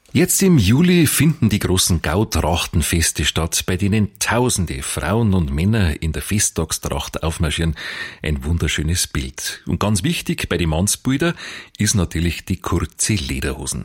Jetzt im Juli finden die großen Gautrachtenfeste statt, bei denen tausende Frauen und Männer in der Festtagstracht aufmarschieren. Ein wunderschönes Bild. Und ganz wichtig bei den Mannsbilder ist natürlich die kurze Lederhosen.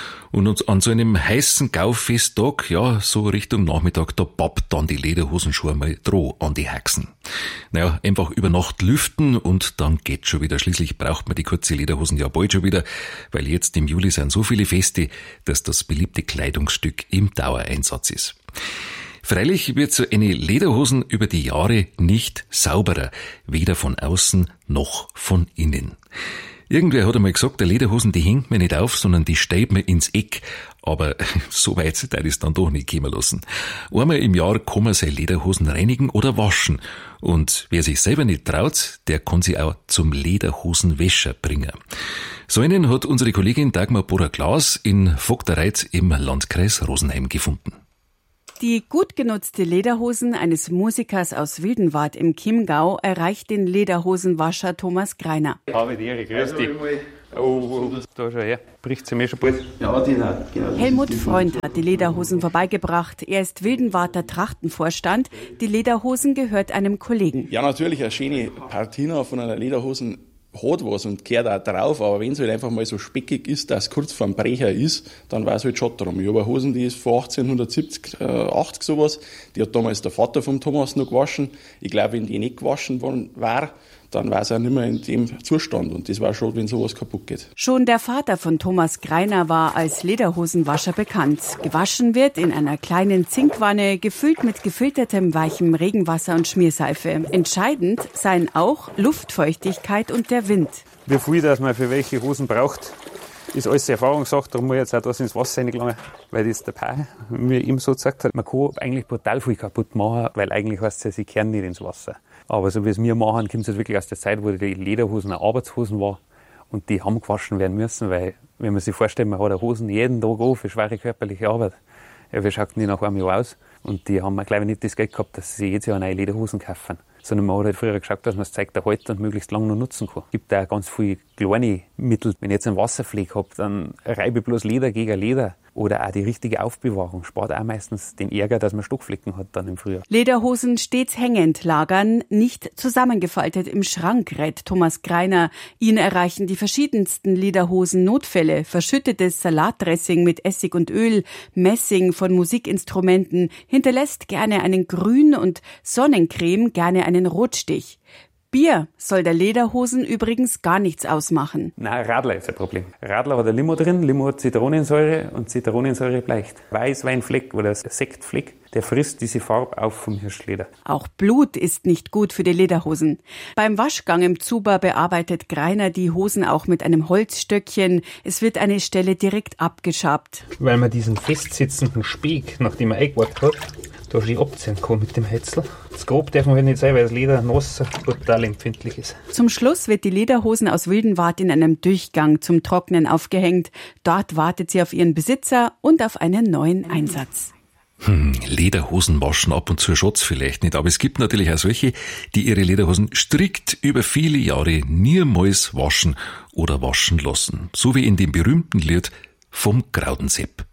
Und an so einem heißen Gaufesttag, ja, so Richtung Nachmittag, da pappt dann die Lederhosen schon einmal droh an die Haxen. Naja, einfach über Nacht lüften und dann geht's schon wieder. Schließlich braucht man die kurze Lederhosen ja bald schon wieder, weil jetzt im Juli sind so viele Feste, dass das beliebte Kleidungsstück im Dauereinsatz ist. Freilich wird so eine Lederhosen über die Jahre nicht sauberer, weder von außen noch von innen. Irgendwer hat einmal gesagt, der Lederhosen, die hängt mir nicht auf, sondern die steigt mir ins Eck. Aber so weit darf ich es dann doch nicht kommen lassen. Einmal im Jahr kann man seine Lederhosen reinigen oder waschen. Und wer sich selber nicht traut, der kann sie auch zum Lederhosenwäscher bringen. So einen hat unsere Kollegin Dagmar Bohrer-Klaas in Vogtereit im Landkreis Rosenheim gefunden. Die gut genutzte Lederhosen eines Musikers aus Wildenwart im Chiemgau erreicht den Lederhosenwascher Thomas Greiner. Habe die Ehre, grüß dich. Oh, da schau her, bricht sie mir schon bald. Ja, genau. Helmut Freund hat die Lederhosen vorbeigebracht. Er ist Wildenwarter Trachtenvorstand. Die Lederhosen gehört einem Kollegen. Ja, natürlich, eine schöne Patina von einer Lederhosen hat was und gehört auch drauf, aber wenn es halt einfach mal so speckig ist, dass es kurz vorm Brecher ist, dann war es halt schon drum. Ich habe eine Hosen, die ist von 1870, 80 sowas, die hat damals der Vater vom Thomas noch gewaschen. Ich glaube, wenn die nicht gewaschen worden war, dann war es auch nicht mehr in dem Zustand. Und das war schon, wenn sowas kaputt geht. Schon der Vater von Thomas Greiner war als Lederhosenwascher bekannt. Gewaschen wird in einer kleinen Zinkwanne, gefüllt mit gefiltertem weichem Regenwasser und Schmierseife. Entscheidend seien auch Luftfeuchtigkeit und der Wind. Wie viel das man für welche Hosen braucht, ist alles Erfahrungssache. Darum muss ich jetzt auch das ins Wasser reingelangen, weil das der Pai mir ihm so gesagt hat. Man kann eigentlich brutal viel kaputt machen, weil eigentlich heißt es ja, sie kehren nicht ins Wasser. Aber so wie es wir machen, kommt es halt wirklich aus der Zeit, wo die Lederhosen auch Arbeitshosen waren. Und die haben gewaschen werden müssen, weil, wenn man sich vorstellt, man hat eine Hosen jeden Tag an für schwere körperliche Arbeit. Ja, wie schauten die nach einem Jahr aus? Und die haben, glaube ich, nicht das Geld gehabt, dass sie jedes Jahr neue Lederhosen kaufen. Sondern man hat halt früher geschaut, dass man das Zeug erhalten und möglichst lange noch nutzen kann. Es gibt auch ganz viele kleine Mittel. Wenn ich jetzt einen Wasserfleck habe, dann reibe ich bloß Leder gegen Leder. Oder auch die richtige Aufbewahrung spart auch meistens den Ärger, dass man Stockflecken hat dann im Frühjahr. Lederhosen stets hängend lagern, nicht zusammengefaltet im Schrank, rät Thomas Greiner. Ihn erreichen die verschiedensten Lederhosen-Notfälle. Verschüttetes Salatdressing mit Essig und Öl, Messing von Musikinstrumenten, hinterlässt gerne einen Grün- und Sonnencreme gerne einen Rotstich. Bier soll der Lederhosen übrigens gar nichts ausmachen. Nein, Radler ist ein Problem. Radler hat ein Limo drin, Limo hat Zitronensäure und Zitronensäure bleicht. Weißweinfleck oder Sektfleck, der frisst diese Farbe auf vom Hirschleder. Auch Blut ist nicht gut für die Lederhosen. Beim Waschgang im Zuber bearbeitet Greiner die Hosen auch mit einem Holzstöckchen. Es wird eine Stelle direkt abgeschabt. Weil man diesen festsitzenden Speck, nachdem man eingewartet hat, da schön abziehen kann mit dem Häcksel. Das Grob darf man halt nicht sein, weil das Leder nass total empfindlich ist. Zum Schluss wird die Lederhosen aus Wildenwart in einem Durchgang zum Trocknen aufgehängt. Dort wartet sie auf ihren Besitzer und auf einen neuen Einsatz. Lederhosen waschen ab und zu schaut's vielleicht nicht, aber es gibt natürlich auch solche, die ihre Lederhosen strikt über viele Jahre niemals waschen oder waschen lassen. So wie in dem berühmten Lied vom Graudensepp.